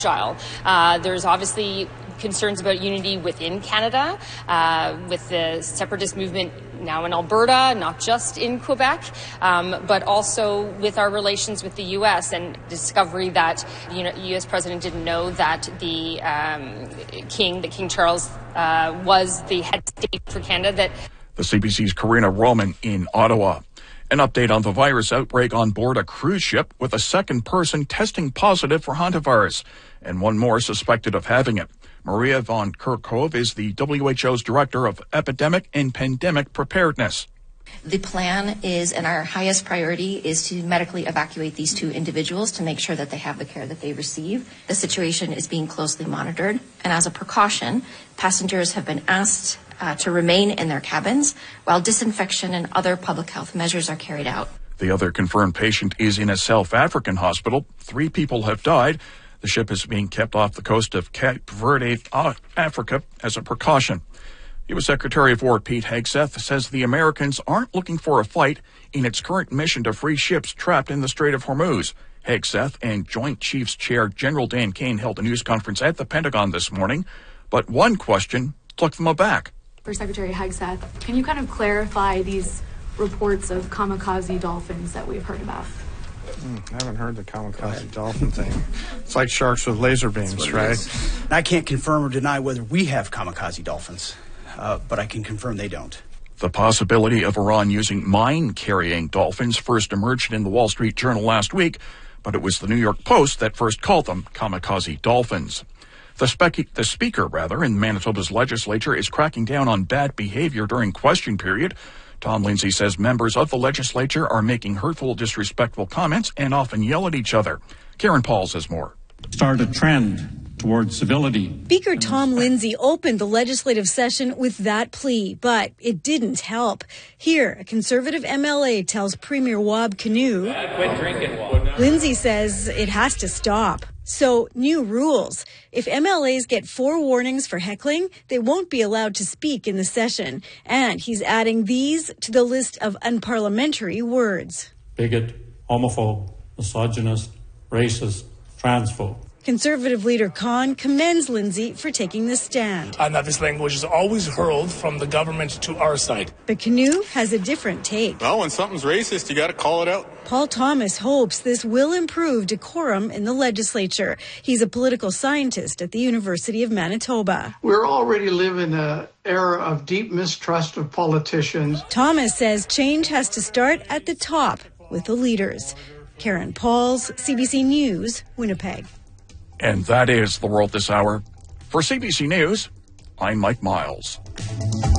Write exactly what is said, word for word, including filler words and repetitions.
fragile. Uh, there's obviously concerns about unity within Canada, uh, with the separatist movement now in Alberta, not just in Quebec, um, but also with our relations with the U S and discovery that you know, U S President didn't know that the um, King, that King Charles, uh, was the head state for Canada. That the C B C's Karina Roman in Ottawa. An update on the virus outbreak on board a cruise ship with a second person testing positive for hantavirus and one more suspected of having it. Maria von Kerkhove is the W H O's Director of Epidemic and Pandemic Preparedness. The plan is, and our highest priority is to medically evacuate these two individuals to make sure that they have the care that they receive. The situation is being closely monitored, and as a precaution, passengers have been asked uh, to remain in their cabins while disinfection and other public health measures are carried out. The other confirmed patient is in a South African hospital. Three people have died. The ship is being kept off the coast of Cape Verde, Africa, as a precaution. U S Secretary of War Pete Hegseth says the Americans aren't looking for a fight in its current mission to free ships trapped in the Strait of Hormuz. Hegseth and Joint Chiefs Chair General Dan Kane held a news conference at the Pentagon this morning, but one question took them aback. For Secretary Hegseth, can you kind of clarify these reports of kamikaze dolphins that we've heard about? I haven't heard the kamikaze dolphin thing. It's like sharks with laser beams, right? I can't confirm or deny whether we have kamikaze dolphins, uh, but I can confirm they don't. The possibility of Iran using mine-carrying dolphins first emerged in the Wall Street Journal last week, but it was the New York Post that first called them kamikaze dolphins. The, spec- the speaker, rather, in Manitoba's legislature is cracking down on bad behavior during question period. Tom Lindsay says members of the legislature are making hurtful, disrespectful comments and often yell at each other. Karen Paul says more. Start a trend towards civility. Speaker Tom Lindsay opened the legislative session with that plea, but it didn't help. Here, a Conservative M L A tells Premier Wab Kinew, quit drinking, Wab. Lindsay says it has to stop. So, new rules. If M L As get four warnings for heckling, they won't be allowed to speak in the session. And he's adding these to the list of unparliamentary words. Bigot, homophobe, misogynist, racist, transphobe. Conservative leader Khan commends Lindsay for taking this stand. And that this language is always hurled from the government to our side. But Kinew has a different take. Well, when something's racist, you got to call it out. Paul Thomas hopes this will improve decorum in the legislature. He's a political scientist at the University of Manitoba. We're already living in an era of deep mistrust of politicians. Thomas says change has to start at the top with the leaders. Karen Pauls, C B C News, Winnipeg. And that is The World This Hour. For C B C News, I'm Mike Miles.